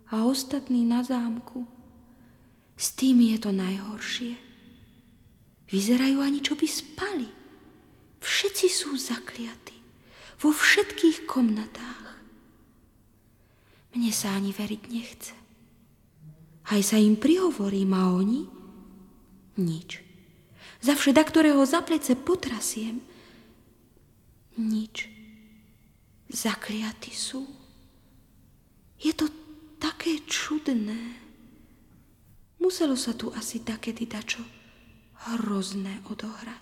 a ostatní na zámku. S tými je to najhoršie. Vyzerajú, ani čo by spali. Všetci sú zakliatí. Vo všetkých komnatách. Mne sa ani veriť nechce. Aj sa im prihovorím a oni? Nič. Zavšeda, ktorého za plece potrasiem. Nič. Zakliatí sú. Je to také čudné. Muselo sa tu asi takedy dačo hrozné odohrať.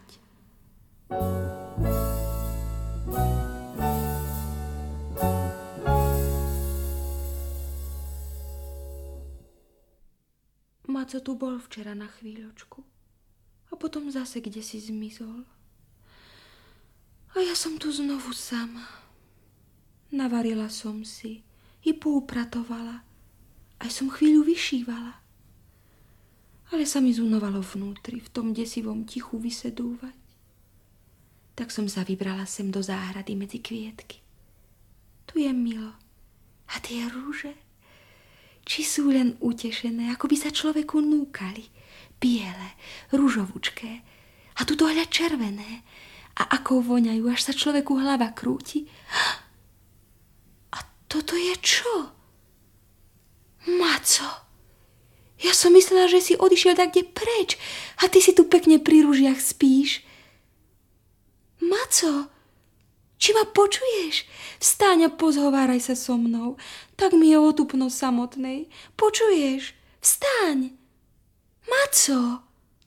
Maco tu bol včera na chvíľočku a potom zase kde si zmizol. A ja som tu znovu sama. Navarila som si i poupratovala. Aj som chvíľu vyšívala. Ale sa mi zunovalo vnútri, v tom desivom tichu vysedúvať. Tak som sa vybrala sem do záhrady medzi kvietky. Tu je milo. A tie rúže, či sú len utešené, ako by sa človeku núkali. Biele, ružovúčké. A tuto hľad červené. A ako voňajú, až sa človeku hlava krúti. A toto je čo? Maco, ja som myslela, že si odišiel tak kde preč a ty si tu pekne pri ružiach spíš. Maco, či ma počuješ? Vstaň a pozhováraj sa so mnou. Tak mi je otupno samotnej. Počuješ? Vstaň. Maco.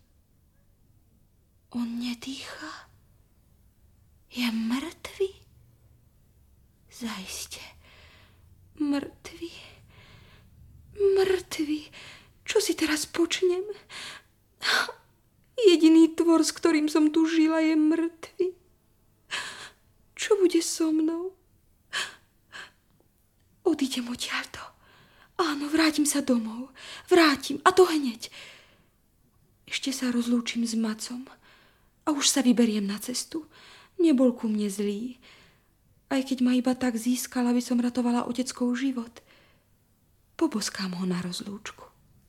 On nedýcha. Je mŕtvy? Zaiste. Mŕtvy. Mŕtvy. Čo si teraz počnem? Jediný tvor, s ktorým som tu žila, je mŕtvy. Čo bude so mnou? Odídem odtiaľto. Áno, vrátim sa domov. Vrátim, a to hneď. Ešte sa rozlúčim s Macom a už sa vyberiem na cestu. Nebol ku mne zlý. Aj keď ma iba tak získal, aby som ratovala oteckov život. Poboskám ho na rozlúčku.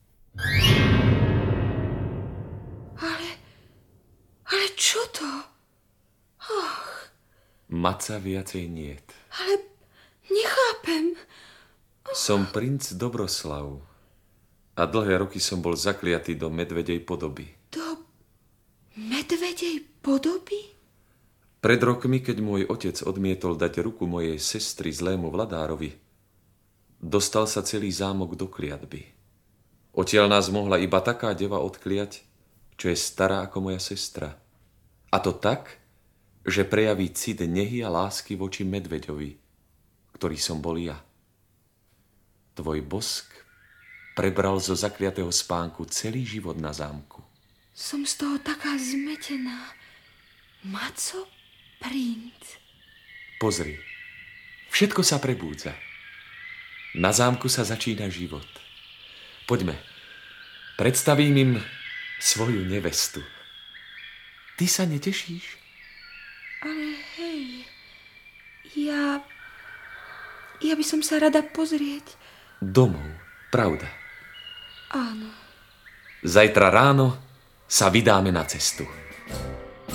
Ale čo to? Ach. Maca viacej niet. Ale nechápem. Som princ Dobroslav a dlhé roky som bol zakliatý do medvedej podoby. Do medvedej podoby? Pred rokmi, keď môj otec odmietol dať ruku mojej sestry zlému vladárovi, dostal sa celý zámok do kliatby. Odtiaľ nás mohla iba taká deva odkliať, čo je stará ako moja sestra. A to tak, že prejaví cit nehy a lásky voči medveďovi, ktorý som bol ja. Tvoj bosk prebral zo zakliatého spánku celý život na zámku. Som z toho taká zmetená. Maco, princ. Pozri, všetko sa prebúdza. Na zámku sa začína život. Poďme, predstavím im svoju nevestu. Ty sa netešíš? Ale hej, ja by som sa rada pozrieť. Domov, pravda. Áno. Zajtra ráno sa vydáme na cestu.